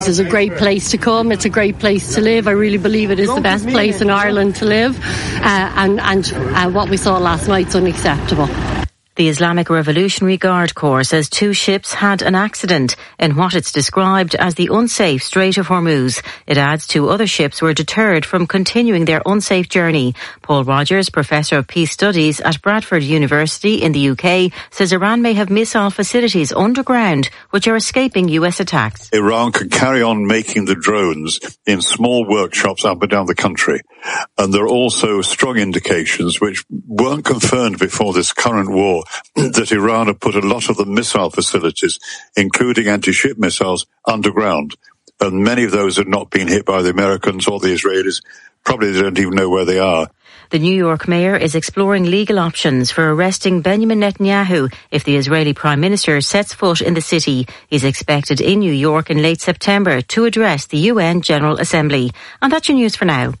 It's a great place to come. It's a great place to live. I really believe it is the best place in Ireland to live. And what we saw last night's unacceptable. The Islamic Revolutionary Guard Corps says 2 ships had an accident in what it's described as the unsafe Strait of Hormuz. It adds 2 other ships were deterred from continuing their unsafe journey. Paul Rogers, Professor of Peace Studies at Bradford University in the UK, says Iran may have missile facilities underground which are escaping US attacks. Iran could carry on making the drones in small workshops up and down the country. And there are also strong indications, which weren't confirmed before this current war, that Iran have put a lot of the missile facilities, including anti-ship missiles, underground. And many of those have not been hit by the Americans or the Israelis. Probably they don't even know where they are. The New York mayor is exploring legal options for arresting Benjamin Netanyahu if the Israeli Prime Minister sets foot in the city. He's expected in New York in late September to address the UN General Assembly. And that's your news for now.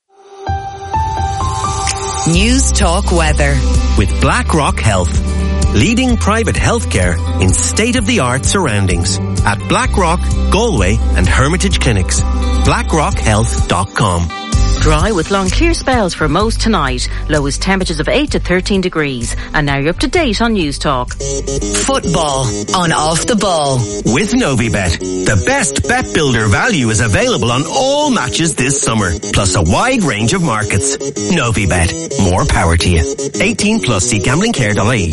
News Talk Weather with BlackRock Health, leading private healthcare in state-of-the-art surroundings at BlackRock, Galway and Hermitage Clinics. BlackRockHealth.com. Dry with long clear spells for most tonight. Lowest temperatures of 8 to 13 degrees. And now you're up to date on News Talk. Football on Off the Ball. With Novibet, the best bet builder value is available on all matches this summer, plus a wide range of markets. Novibet, more power to you. 18 plus, see gamblingcare.ie.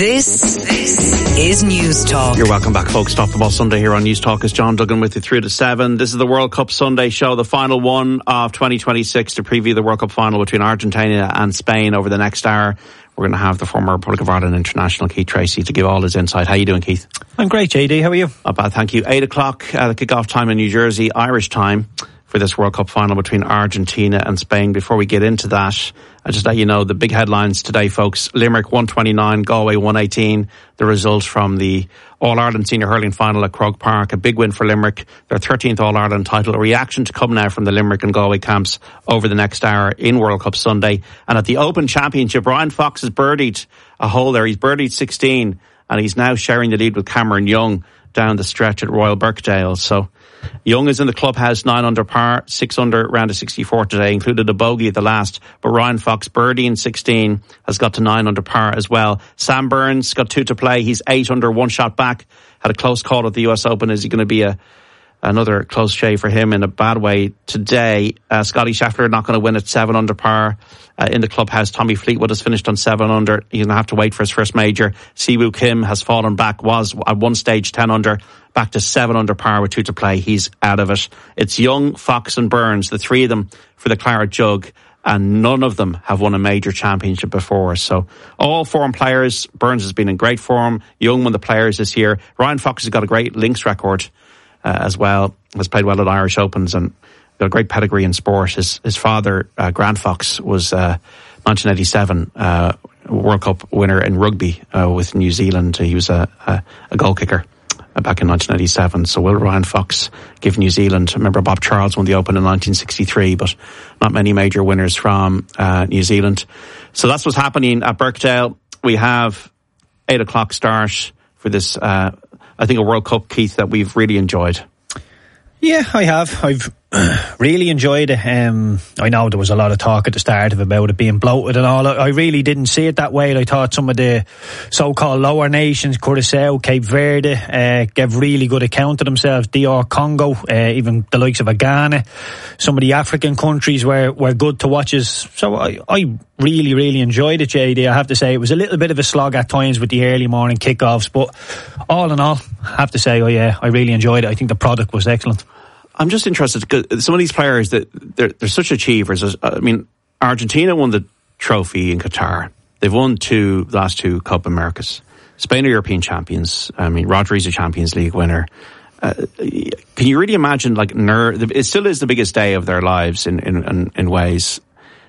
This is News Talk. You're welcome back, folks. Off the Ball Sunday here on News Talk. It's John Duggan with you 3 to 7. This is the World Cup Sunday show, the final one of 2026. To preview the World Cup final between Argentina and Spain over the next hour. We're going to have the former Republic of Ireland international Keith Tracy to give all his insight. How are you doing, Keith? I'm great, JD. How are you? Not bad, thank you. 8 o'clock, the kick-off time in New Jersey, Irish time, for this World Cup final between Argentina and Spain. Before we get into that, I'll just let you know the big headlines today, folks. Limerick 129, Galway 118. The result from the All-Ireland Senior Hurling Final at Croke Park. A big win for Limerick. Their 13th All-Ireland title. A reaction to come now from the Limerick and Galway camps over the next hour in World Cup Sunday. And at the Open Championship, Ryan Fox has birdied a hole there. He's birdied 16 and he's now sharing the lead with Cameron Young down the stretch at Royal Birkdale. So Young is in the clubhouse 9 under par, 6 under round of 64 today, included a bogey at the last. But Ryan Fox, birdieing 16, has got to 9 under par as well. Sam Burns got 2 to play. He's 8 under, 1 shot back. Had a close call at the US Open. Is he going to be another close shave for him in a bad way today? Scotty Scheffler not going to win at 7 under par. In the clubhouse, Tommy Fleetwood has finished on 7 under. He's going to have to wait for his first major. Siwoo Kim has fallen back, was at one stage 10 under, back to 7 under par with 2 to play. He's out of it. It's Young, Fox and Burns, the 3 of them for the Claret Jug, and none of them have won a major championship before. So all form players. Burns has been in great form. Young won the Players this year. Ryan Fox has got a great links record as well. Has played well at Irish Opens and got a great pedigree in sport. His father, Grant Fox, was 1987 World Cup winner in rugby with New Zealand. He was a goal kicker back in 1987. So will Ryan Fox give New Zealand? Remember, Bob Charles won the Open in 1963, but not many major winners from New Zealand. So that's what's happening at Birkdale. We have 8 o'clock start for this, I think, a World Cup, Keith, that we've really enjoyed. Yeah, I have. I've really enjoyed it. I know there was a lot of talk at the start of about it being bloated and all. I really didn't see it that way. I thought some of the so-called lower nations, Curaçao, Cape Verde, gave really good account of themselves. DR Congo, even the likes of Ghana. Some of the African countries were good to watch. So I really, really enjoyed it, JD. I have to say it was a little bit of a slog at times with the early morning kickoffs, but all in all, I have to say, I really enjoyed it. I think the product was excellent. I'm just interested because some of these players that they're such achievers. I mean, Argentina won the trophy in Qatar. They've won the last 2 Copa Americas. Spain are European champions. I mean, Rodri's a Champions League winner. Can you really imagine, like, it still is the biggest day of their lives in ways.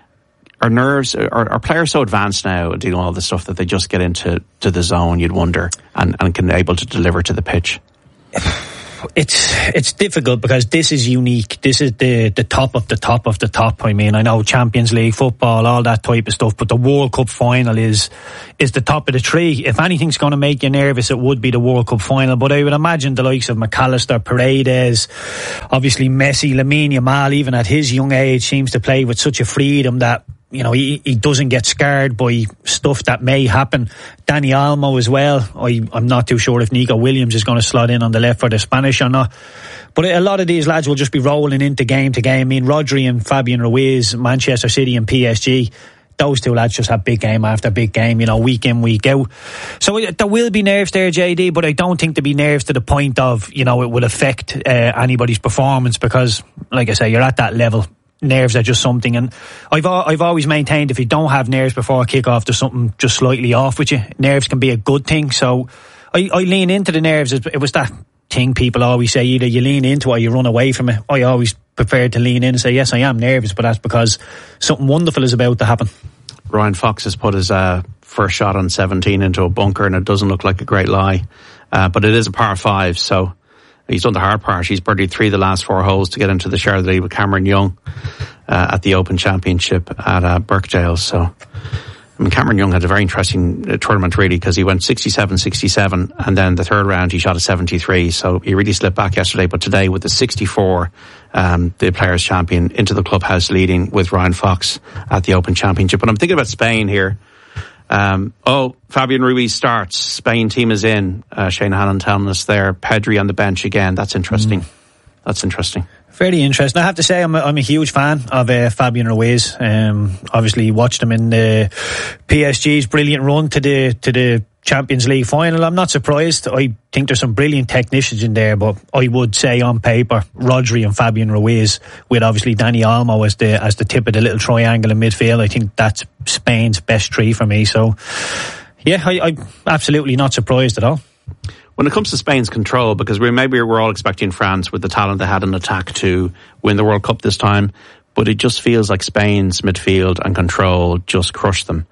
Are players so advanced now and doing all the stuff that they just get into the zone, you'd wonder, and can able to deliver to the pitch? It's difficult because this is unique. This is the top of the top of the top. I mean, I know Champions League football, all that type of stuff, but the World Cup final is the top of the tree. If anything's going to make you nervous, it would be the World Cup final. But I would imagine the likes of McAllister, Paredes, obviously Messi, Lamine Yamal, even at his young age, seems to play with such a freedom that, you know, he doesn't get scared by stuff that may happen. Dani Olmo as well. I'm not too sure if Nico Williams is going to slot in on the left for the Spanish or not. But a lot of these lads will just be rolling into game to game. I mean, Rodri and Fabian Ruiz, Manchester City and PSG, those two lads just have big game after big game, you know, week in, week out. So there will be nerves there, JD, but I don't think there'll be nerves to the point of, you know, it will affect anybody's performance because, like I say, you're at that level. Nerves are just something, and I've always maintained if you don't have nerves before kick-off, there's something just slightly off with you. Nerves can be a good thing, so I lean into the nerves. It was that thing people always say, either you lean into it or you run away from it. I always prepared to lean in and say, yes, I am nervous, but that's because something wonderful is about to happen. Ryan Fox has put his first shot on 17 into a bunker, and it doesn't look like a great lie, but it is a par 5, so he's done the hard part. He's birdied 3 of the last 4 holes to get into the share of the lead with Cameron Young at the Open Championship at Birkdale. So, I mean, Cameron Young had a very interesting tournament, really, because he went 67-67, and then the third round he shot a 73. So he really slipped back yesterday. But today, with the 64, the Players' Champion into the clubhouse leading with Ryan Fox at the Open Championship. But I'm thinking about Spain here. Fabian Ruiz starts. Spain team is in. Shane Hannon telling us there. Pedri on the bench again. That's interesting. That's interesting. Very interesting. I have to say I'm a huge fan of Fabian Ruiz. Obviously watched him in the PSG's brilliant run to the Champions League final. I'm not surprised. I think there's some brilliant technicians in there, but I would say on paper Rodri and Fabian Ruiz, with obviously Dani Olmo as the tip of the little triangle in midfield. I think that's Spain's best 3 for me. So yeah, I'm absolutely not surprised at all. When it comes to Spain's control, because we're all expecting France with the talent they had in attack to win the World Cup this time, but it just feels like Spain's midfield and control just crushed them.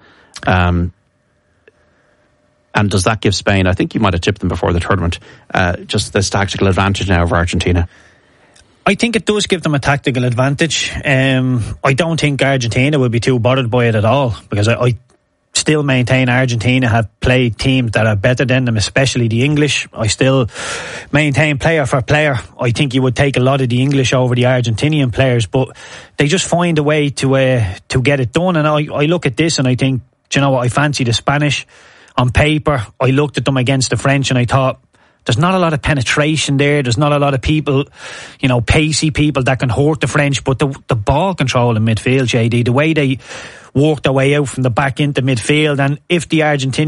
And does that give Spain, I think you might have tipped them before the tournament, just this tactical advantage now over Argentina? I think it does give them a tactical advantage. I don't think Argentina will be too bothered by it at all, because I still maintain Argentina have played teams that are better than them, especially the English. I still maintain player for player, I think you would take a lot of the English over the Argentinian players, but they just find a way to get it done. And I look at this and I think, do you know what, I fancy the Spanish. On paper, I looked at them against the French and I thought, there's not a lot of penetration there. There's not a lot of people, you know, pacey people that can hurt the French. But the ball control in midfield, JD, the way they worked their way out from the back into midfield, and if the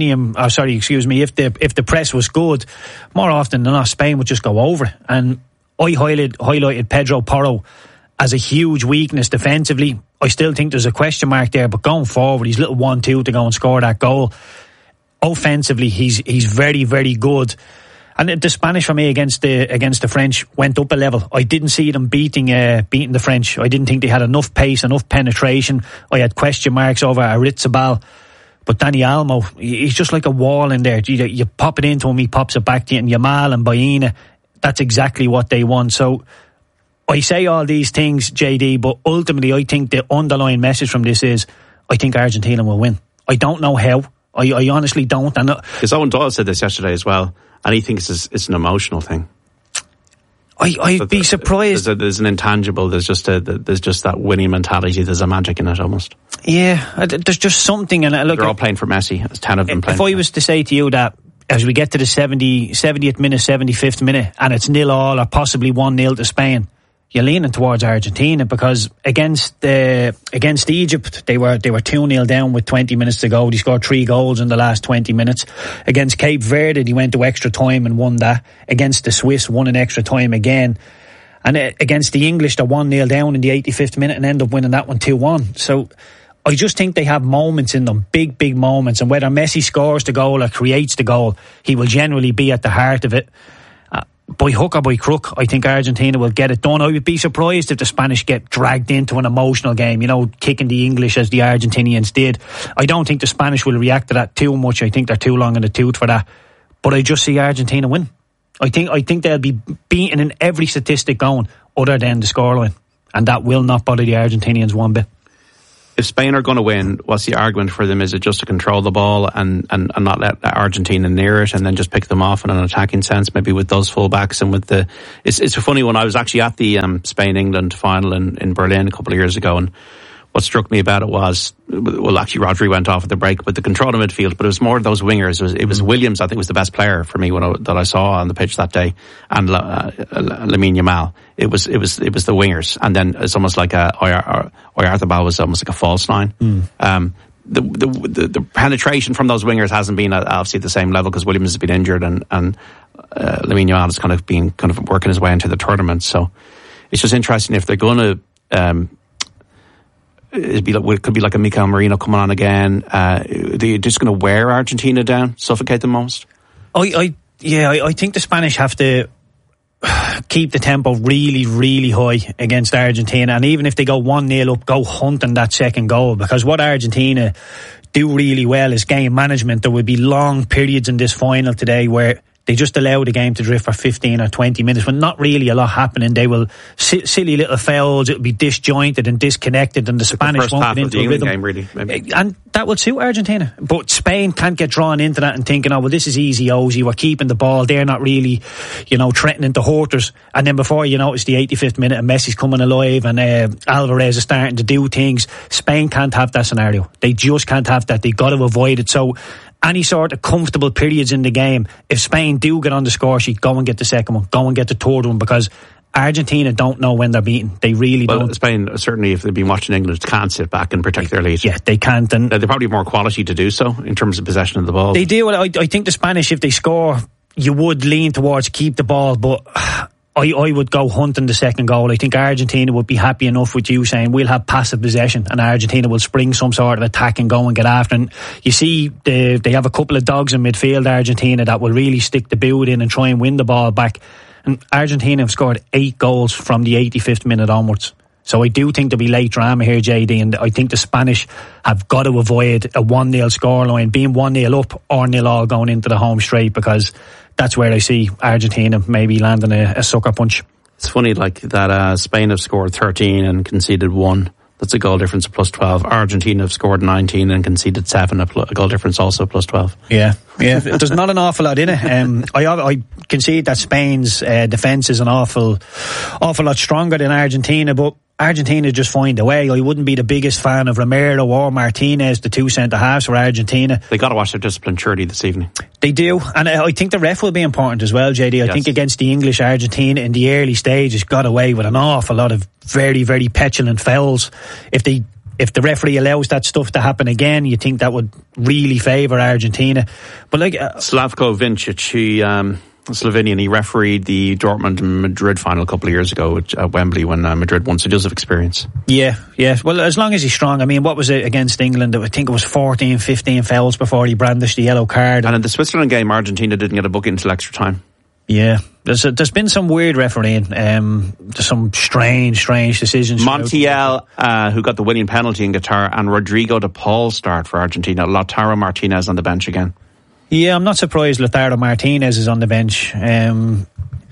if the press was good, more often than not, Spain would just go over it. And I highlighted Pedro Porro as a huge weakness defensively. I still think there's a question mark there, but going forward, he's little 1-2 to go and score that goal. Offensively, he's very, very good. And the Spanish for me against the French went up a level. I didn't see them beating the French. I didn't think they had enough pace, enough penetration. I had question marks over Arizabal. But Dani Olmo, he's just like a wall in there. You pop it into him, he pops it back to you. And Yamal and Baena, that's exactly what they want. So I say all these things, JD, but ultimately I think the underlying message from this is I think Argentina will win. I don't know how. I honestly don't. Because Owen Doyle said this yesterday as well, and he thinks it's an emotional thing. I'd be surprised. There's an intangible. There's just that winning mentality. There's a magic in it almost. Yeah, there's just something. And look, they're all playing for Messi. There's 10 of them playing. If I was to say to you that as we get to the 70th minute, 75th minute, and it's 0-0 or possibly 1-0 to Spain, you're leaning towards Argentina, because against Egypt they were 2-0 down with 20 minutes to go. They scored 3 goals in the last 20 minutes. Against Cape Verde they went to extra time and won that. Against the Swiss, won in extra time again. And against the English, they're 1-0 down in the 85th minute and end up winning that one 2-1. So I just think they have moments in them, big moments, and whether Messi scores the goal or creates the goal, he will generally be at the heart of it. By hook or by crook, I think Argentina will get it done. I would be surprised if the Spanish get dragged into an emotional game, you know, kicking the English as the Argentinians did. I don't think the Spanish will react to that too much. I think they're too long in the tooth for that. But I just see Argentina win. I think they'll be beaten in every statistic going other than the scoreline, and that will not bother the Argentinians one bit. If Spain are going to win, what's the argument for them? Is it just to control the ball and not let Argentina near it, and then just pick them off in an attacking sense, maybe with those fullbacks and with the... It's a funny one. I was actually at the Spain-England final in Berlin a couple of years ago, and what struck me about it was, well, actually Rodri went off at the break, but the control of midfield, but it was more those wingers. It was Williams, I think, was the best player for me that I saw on the pitch that day, and Lamine Yamal. It was the wingers, and then it's almost like Oyarzabal was almost like a false nine. The penetration from those wingers hasn't been obviously at the same level because Williams has been injured, and Lamine Yamal has kind of working his way into the tournament. So it's just interesting if they're going to. It could be like a Mikel Merino coming on again. They're just going to wear Argentina down, suffocate them most. I think the Spanish have to keep the tempo really, really high against Argentina, and even if they go 1-0 up, go hunting that second goal, because what Argentina do really well is game management. There will be long periods in this final today where they just allow the game to drift for 15 or 20 minutes when not really a lot happening. They will silly little fouls. It'll be disjointed and disconnected, and the Spanish won't get into a rhythm. Game, really, maybe. And that will suit Argentina. But Spain can't get drawn into that and thinking, oh, well, this is easy, Ozzy. We're keeping the ball. They're not really, threatening to hurt us. And then before you know, it's the 85th minute and Messi's coming alive and Alvarez is starting to do things. Spain can't have that scenario. They just can't have that. They've got to avoid it. So any sort of comfortable periods in the game, if Spain do get on the score sheet, go and get the second one, go and get the third one, because Argentina don't know when they're beaten. They really don't. Spain, certainly, if they've been watching England, can't sit back and protect their lead. Yeah, they can't. And they probably have more quality to do so in terms of possession of the ball. They do. I think the Spanish, if they score, you would lean towards keep the ball, but I would go hunting the second goal. I think Argentina would be happy enough with you saying we'll have passive possession and Argentina will spring some sort of attack and go and get after. And you see they have a couple of dogs in midfield, Argentina, that will really stick the boot in and try and win the ball back. And Argentina have scored 8 goals from the 85th minute onwards. So I do think there'll be late drama here, JD, and I think the Spanish have got to avoid a 1-0 scoreline, being 1-0 up or 0-0 going into the home straight, because that's where I see Argentina maybe landing a sucker punch. It's funny, like that Spain have scored 13 and conceded 1. That's a goal difference of plus 12. Argentina have scored 19 and conceded 7, a goal difference also plus 12. Yeah. There's not an awful lot in it. I concede that Spain's defence is an awful lot stronger than Argentina, but Argentina just find a way. I wouldn't be the biggest fan of Romero or Martinez, the two centre-halves for Argentina. They got to watch their discipline surely this evening. They do, and I think the ref will be important as well, JD. I think against the English, Argentina in the early stages got away with an awful lot of very, very petulant fouls. If the referee allows that stuff to happen again, you think that would really favour Argentina. But like Slavko Vincic, Slovenian, he refereed the Dortmund and Madrid final a couple of years ago at Wembley when Madrid won, so he does have experience. Yeah. Well, as long as he's strong. I mean, what was it against England? I think it was 14, 15 fouls before he brandished the yellow card. And in the Switzerland game, Argentina didn't get a book until extra time. Yeah, there's been some weird refereeing. There's some strange decisions. Montiel, who got the winning penalty in Qatar, and Rodrigo de Paul start for Argentina. Lautaro Martinez on the bench again. Yeah, I'm not surprised Lautaro Martinez is on the bench. De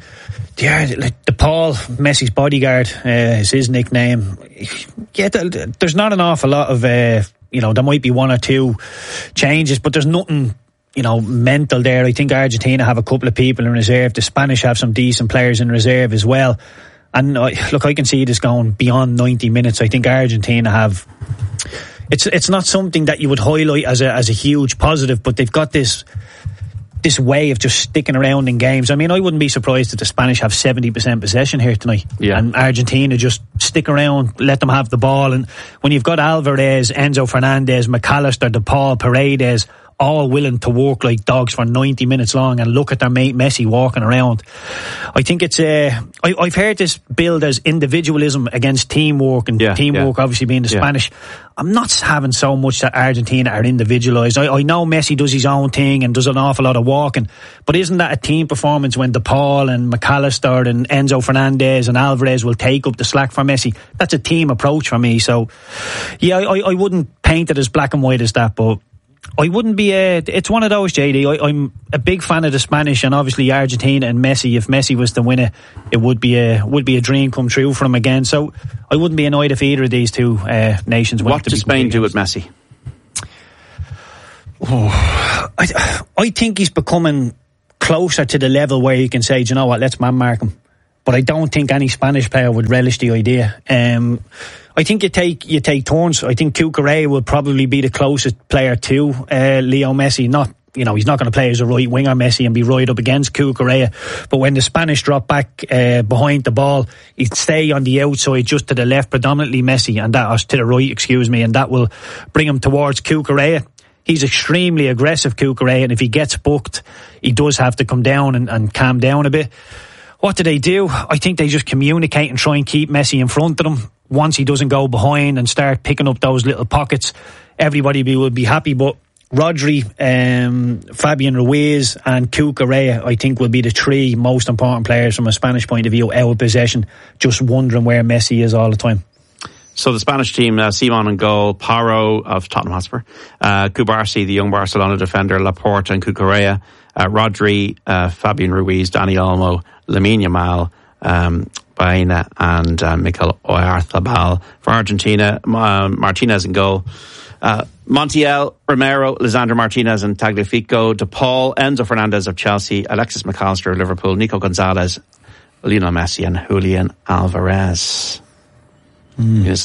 Paul, Messi's bodyguard, is his nickname. Yeah, there's not an awful lot of, there might be 1 or 2 changes, but there's nothing, mental there. I think Argentina have a couple of people in reserve. The Spanish have some decent players in reserve as well. And I can see this going beyond 90 minutes. I think Argentina have... It's not something that you would highlight as a huge positive, but they've got this way of just sticking around in games. I mean, I wouldn't be surprised if the Spanish have 70% possession here tonight. Yeah. And Argentina just stick around, let them have the ball. And when you've got Alvarez, Enzo Fernandez, McAllister, De Paul, Paredes, all willing to work like dogs for 90 minutes long and look at their mate Messi walking around. I think it's I've heard this billed as individualism against teamwork, and teamwork obviously being the Spanish. I'm not having so much that Argentina are individualised. I know Messi does his own thing and does an awful lot of walking, but isn't that a team performance when De Paul and McAllister and Enzo Fernandez and Alvarez will take up the slack for Messi? That's a team approach for me. So yeah, I wouldn't paint it as black and white as that, but I wouldn't be it's one of those, JD. I'm a big fan of the Spanish, and obviously Argentina and Messi. If Messi was to win it, it would be a dream come true for him again. So I wouldn't be annoyed if either of these two nations went. What does Spain do with Messi? I think he's becoming closer to the level where you can say, do you know what, let's man mark him. But I don't think any Spanish player would relish the idea. I think you take turns. I think Cucurella will probably be the closest player to Leo Messi. Not, he's not going to play as a right winger, Messi, and be right up against Cucurella. But when the Spanish drop back behind the ball, he'd stay on the outside, just to the left, predominantly Messi, and that, or to the right, and that will bring him towards Cucurella. He's extremely aggressive, Cucurella, and if he gets booked, he does have to come down and calm down a bit. What do? I think they just communicate and try and keep Messi in front of them. Once he doesn't go behind and start picking up those little pockets, everybody will be happy. But Rodri, Fabian Ruiz and Cucurella, I think, will be the three most important players from a Spanish point of view out of possession, just wondering where Messi is all the time. So the Spanish team, Simon in goal, Paro of Tottenham Hotspur, Cubarsí, the young Barcelona defender, Laporte and Cucurella, Rodri, Fabian Ruiz, Dani Olmo, Lamine Yamal, Baena and Mikel Oyarzabal. For Argentina, Martinez in goal, Montiel, Romero, Lisandro Martinez and Tagliafico, De Paul, Enzo Fernandez of Chelsea, Alexis McAllister of Liverpool, Nico Gonzalez, Lionel Messi and Julian Alvarez. Yes,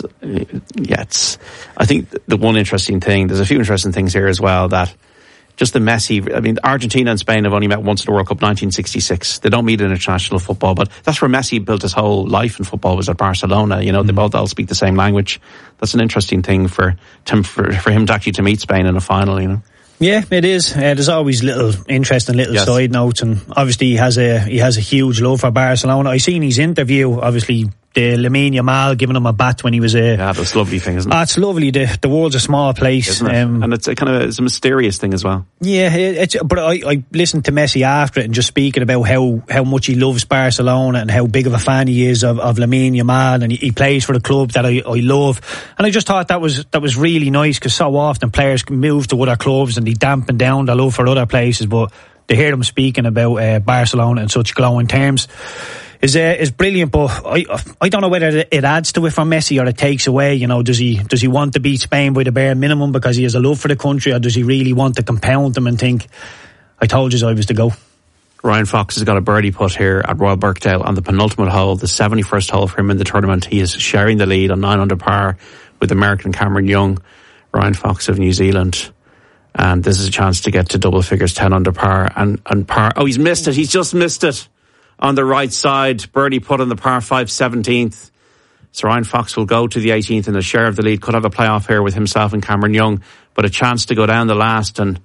I think the one interesting thing, there's a few interesting things here as well, that just the Messi, Argentina and Spain have only met once in the World Cup, 1966. They don't meet in international football, but that's where Messi built his whole life in football, was at Barcelona. They both all speak the same language. That's an interesting thing for him to actually to meet Spain in a final, Yeah, it is. There's always interesting side notes, and obviously he has a huge love for Barcelona. I seen his interview, obviously, the Lamine Yamal giving him a bat when he was that's a lovely thing, isn't it? It's lovely. The world's a small place, isn't it? And it's it's a mysterious thing as well. Yeah, but I listened to Messi after it and just speaking about how much he loves Barcelona and how big of a fan he is of Lamine Yamal, and he plays for the club that I love. And I just thought that was really nice, because so often players can move to other clubs and they dampen down their love for other places, but to hear them speaking about Barcelona in such glowing terms is brilliant. But I don't know whether it adds to it for Messi or it takes away. Does he want to beat Spain by the bare minimum because he has a love for the country, or does he really want to compound them and think, I told you I was to go? Ryan Fox has got a birdie putt here at Royal Birkdale on the penultimate hole, the 71st hole for him in the tournament. He is sharing the lead on 9 under par with American Cameron Young, Ryan Fox of New Zealand. And this is a chance to get to double figures, 10 under par and par. Oh, he's missed it. He's just missed it on the right side. Birdie put on the par 5 17th. So Ryan Fox will go to the 18th and a share of the lead. Could have a playoff here with himself and Cameron Young, but a chance to go down the last and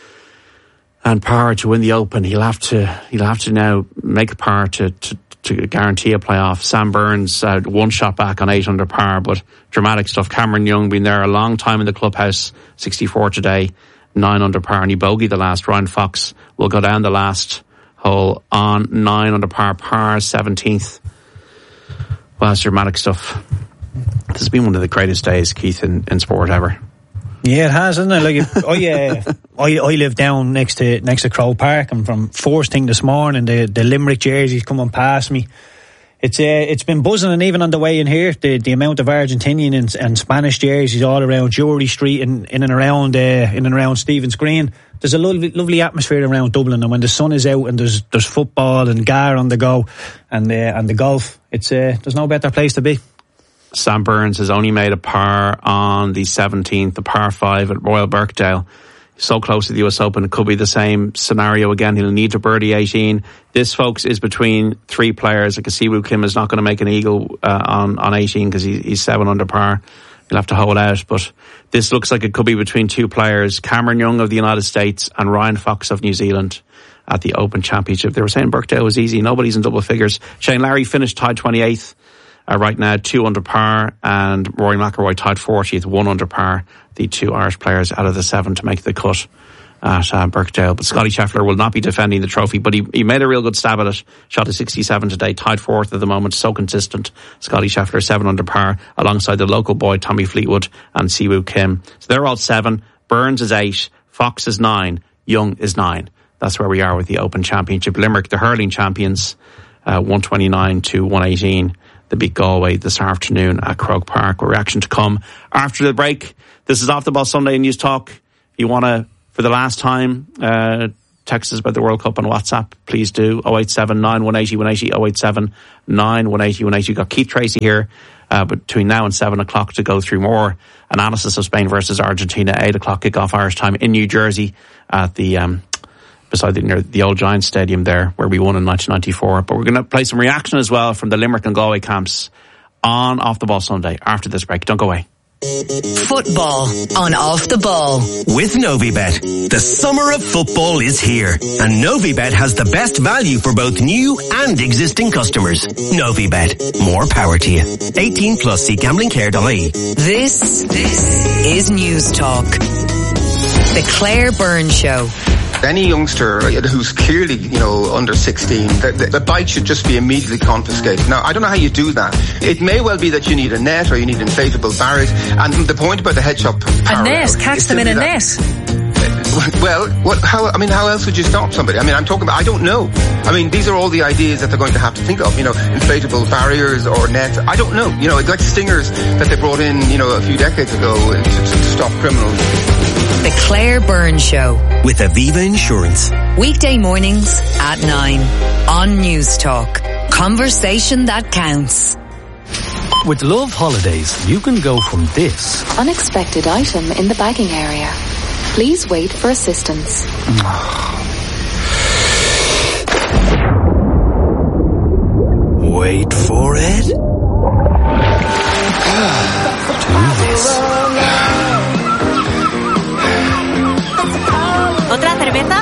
par to win the Open. He'll have to now make a par to guarantee a playoff. Sam Burns one shot back on 8 under par, but dramatic stuff. Cameron Young been there a long time in the clubhouse, 64 today, 9 under par, and he bogeyed the last. Ryan Fox will go down the last hole on 9 under par 17th. Well, that's dramatic stuff. This has been one of the greatest days, Keith, in sport ever. Yeah, it has, hasn't it? I live down next to Croke Park, and from first thing this morning, the Limerick jerseys coming past me. It's been buzzing, and even on the way in here, the amount of Argentinian and Spanish jerseys all around Jewellery Street and in and around Stephen's Green. There's a lovely atmosphere around Dublin, and when the sun is out and there's football and Gar on the go and the golf, there's no better place to be. Sam Burns has only made a par on the 17th, the par 5 at Royal Birkdale. So close to the US Open, it could be the same scenario again. He'll need to birdie 18. This, folks, is between 3 players. Like Siwoo Kim is not going to make an eagle on 18 because he's 7 under par. He'll have to hold out, but this looks like it could be between 2 players, Cameron Young of the United States and Ryan Fox of New Zealand at the Open Championship. They were saying Birkdale was easy. Nobody's in double figures. Shane Larry finished tied 28th. Right now, 2 under par, and Rory McIlroy tied 40th, 1 under par. The 2 Irish players out of the 7 to make the cut at Birkdale. But Scotty Scheffler will not be defending the trophy, but he made a real good stab at it. Shot a 67 today, tied 4th at the moment, so consistent. Scotty Scheffler 7 under par, alongside the local boy Tommy Fleetwood and Siwoo Kim. So they're all 7. Burns is 8. Fox is 9. Young is 9. That's where we are with the Open Championship. Limerick, the hurling champions, 129 to 118. They beat Galway this afternoon at Croke Park. A reaction to come after the break. This is Off the Ball Sunday News Talk. If you want to, for the last time, text us about the World Cup on WhatsApp, please do. 087 9180 180, 087 9180 180. We've got Keith Tracy here between now and 7 o'clock to go through more analysis of Spain versus Argentina. 8 o'clock kick-off Irish time in New Jersey at the beside the old Giants Stadium there, where we won in 1994. But we're going to play some reaction as well from the Limerick and Galway camps on Off the Ball Sunday after this break. Don't go away. Football on Off the Ball. With Novibet. The summer of football is here, and Novibet has the best value for both new and existing customers. Novibet. More power to you. 18 plus. See gamblingcare.ie. This is News Talk. The Claire Byrne Show. Any youngster who's clearly, under 16, the bike should just be immediately confiscated. Now, I don't know how you do that. It may well be that you need a net or you need inflatable barriers. And the point about the head shop... A net? Catch them in a net? Well, how else would you stop somebody? I'm talking about, I don't know. These are all the ideas that they're going to have to think of, inflatable barriers or nets. I don't know. Like stingers that they brought in, a few decades ago to stop criminals. The Claire Byrne Show. With Aviva Insurance. Weekday mornings at 9 on News Talk. Conversation that counts. With Love Holidays, you can go from this unexpected item in the bagging area. Please wait for assistance. Wait for it. To this. ¿Otra cerveza?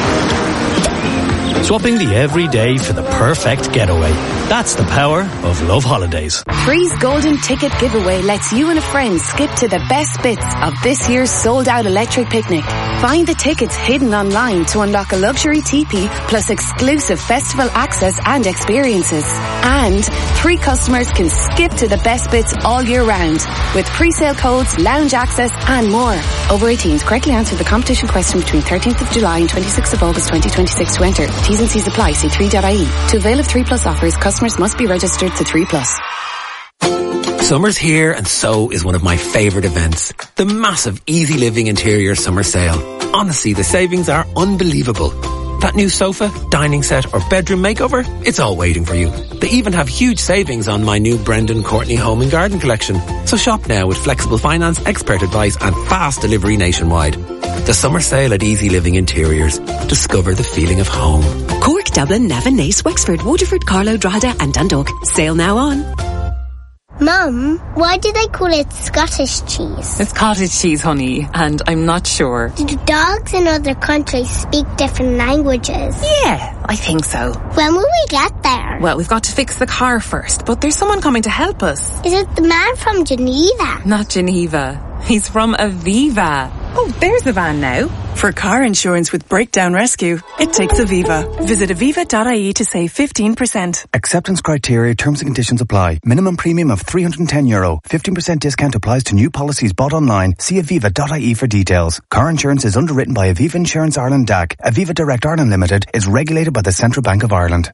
Swapping the everyday for the perfect getaway. That's the power of Love Holidays. Free's Golden Ticket Giveaway lets you and a friend skip to the best bits of this year's sold-out electric picnic. Find the tickets hidden online to unlock a luxury teepee plus exclusive festival access and experiences. And 3 customers can skip to the best bits all year round with pre-sale codes, lounge access and more. Over 18s, correctly answer the competition question between 13th of July and 26th of August 2026 to enter. T's and C's apply. See 3.ie. To avail of 3 Plus offers, customers must be registered to 3 Plus. Summer's here and so is one of my favourite events. The massive Easy Living Interior Summer Sale. Honestly, the savings are unbelievable. That new sofa, dining set or bedroom makeover, it's all waiting for you. They even have huge savings on my new Brendan Courtney Home and Garden collection. So shop now with flexible finance, expert advice and fast delivery nationwide. The summer sale at Easy Living Interiors. Discover the feeling of home. Cork, Dublin, Navan, Naas, Wexford, Waterford, Carlow, Drogheda and Dundalk. Sale now on. Mum, why do they call it Scottish cheese? It's cottage cheese, honey, and I'm not sure. Do dogs in other countries speak different languages? Yeah, I think so. When will we get there? Well, we've got to fix the car first, but there's someone coming to help us. Is it the man from Geneva? Not Geneva. He's from Aviva. Oh, there's the van now. For car insurance with breakdown rescue, it takes Aviva. Visit aviva.ie to save 15%. Acceptance criteria, terms and conditions apply. Minimum premium of €310. 15% discount applies to new policies bought online. See aviva.ie for details. Car insurance is underwritten by Aviva Insurance Ireland DAC. Aviva Direct Ireland Limited is regulated by the Central Bank of Ireland.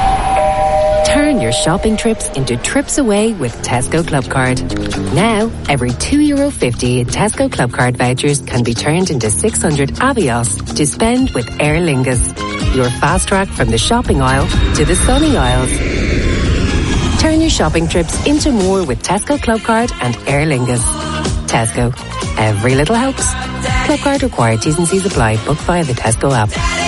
Turn your shopping trips into trips away with Tesco Clubcard. Now, every €2.50 in Tesco Clubcard vouchers can be turned into 600 Avios to spend with Aer Lingus. Your fast track from the shopping aisle to the sunny aisles. Turn your shopping trips into more with Tesco Clubcard and Aer Lingus. Tesco. Every little helps. Clubcard required. T's and C's apply. Book via the Tesco app.